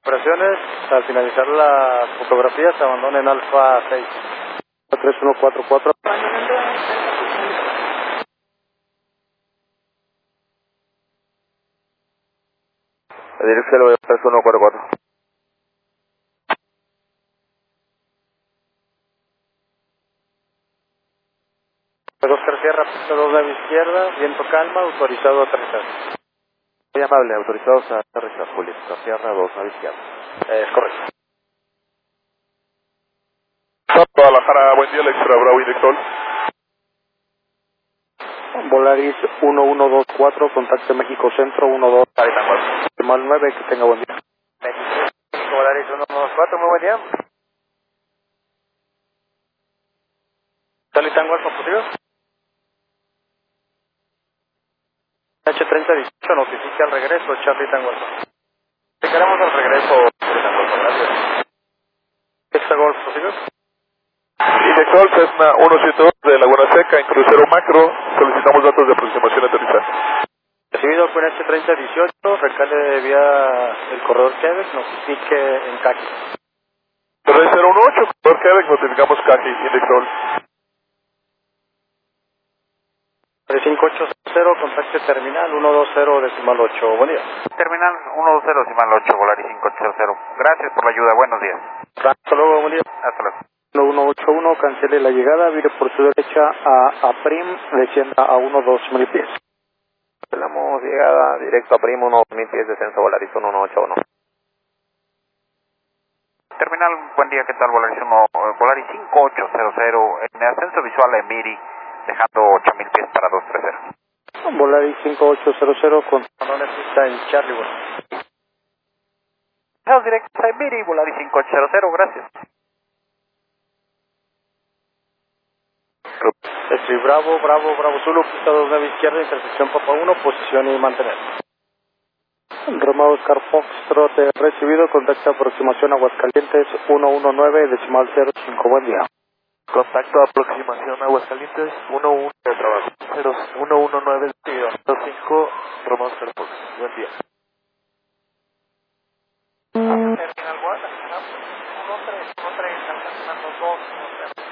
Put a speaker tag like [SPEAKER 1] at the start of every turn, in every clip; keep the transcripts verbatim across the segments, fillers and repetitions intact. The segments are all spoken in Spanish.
[SPEAKER 1] Operaciones, al finalizar las fotografías, abandonen Alfa seis. tres uno cuatro cuatro.
[SPEAKER 2] Dirección tres uno cuatro cuatro.
[SPEAKER 1] Oscar Sierra, pista dos nave izquierda, viento calma, autorizado a aterrizar.
[SPEAKER 2] Muy amable, autorizados a aterrizar, Julio. Sierra dos, nave izquierda.
[SPEAKER 1] Eh, es correcto.
[SPEAKER 3] Guadalajara, buen día, el extra Bravo Indexol.
[SPEAKER 1] Volaris uno uno dos cuatro, contacto México Centro uno dos. Mal nueve, que tenga buen día.
[SPEAKER 2] México, Volaris uno uno dos cuatro, muy buen día.
[SPEAKER 1] Charlie Tango Alfa, positivo. H treinta dieciocho, notifica al regreso, Charlie Tango Alfa.
[SPEAKER 2] Llegaremos al regreso, Charlie Tango Alfa, gracias.
[SPEAKER 1] Extra Golf, positivo.
[SPEAKER 3] Indexol, Cessna uno siete dos de Laguna Seca, en crucero macro, solicitamos datos de aproximación a aterrizaje.
[SPEAKER 1] Recibido con H treinta dieciocho, recale vía el corredor Quebec, notifique en C A C I.
[SPEAKER 3] tres cero uno ocho, corredor Quebec, notificamos C A C I, Indexol.
[SPEAKER 1] tres cinco ocho cero, contacte terminal uno dos cero decimal ocho, buen día.
[SPEAKER 4] Terminal uno dos cero decimal ocho, Volaris cinco ocho cero. Gracias por la ayuda, buenos días.
[SPEAKER 1] Hasta luego, buen día.
[SPEAKER 4] Hasta luego.
[SPEAKER 1] uno uno ocho uno, cancele la llegada, vire por su derecha a, a Prim, descienda a uno dos mil pies.
[SPEAKER 2] Tenemos llegada directo a Primo, unos mil pies, descenso Volaris uno uno ocho uno.
[SPEAKER 4] Terminal, buen día, ¿qué tal? Volaris uno, Volaris cinco ocho cero cero, en ascenso visual a Emiri, dejando ocho mil pies para dos tres cero.
[SPEAKER 1] Volaris cinco ocho cero cero, con balones pista en Charlie, bueno.
[SPEAKER 4] Dejados directos a Emiri, Volaris cinco ocho cero cero, gracias.
[SPEAKER 1] Estoy Bravo, Bravo, Bravo Zulu, pista dos nave izquierda, intersección Papa uno, posición y mantener. Roma Oscar Foxtrot, eh, recibido, contacto aproximación Aguascalientes uno uno nueve decimal cero cinco, buen día.
[SPEAKER 2] Contacto aproximación Aguascalientes uno uno de trabajo. uno uno nueve cero cinco, Roma Oscar Fox. Buen día.
[SPEAKER 4] Terminal Guadalajara, uno tres uno tres, alcanzando dos uno cero.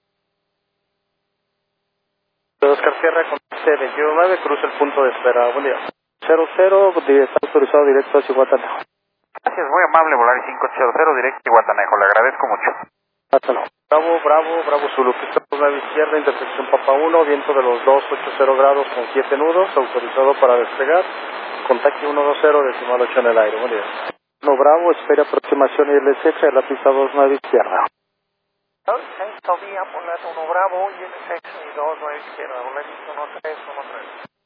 [SPEAKER 1] Oscar Sierra, contacte veintiuno nueve, cruza el punto de espera, buen día. cero cero, está autorizado directo hacia Guatanejo.
[SPEAKER 4] Gracias, muy amable, Volaris cinco ocho cero, directo a Guatanejo, le agradezco mucho.
[SPEAKER 1] Hasta luego. Bravo, Bravo, Bravo Zulu, pista dos nave izquierda, intersección Papa uno, viento de los dos ochenta grados con siete nudos, autorizado para despegar, contacte uno dos cero decimal ocho en el aire, buen día. uno Bravo, espera aproximación I L S X, la pista dos nueve izquierda.
[SPEAKER 4] Todavía, Volaris uno Bravo, I L S X y dos nueve izquierda, Volaris uno tres uno tres.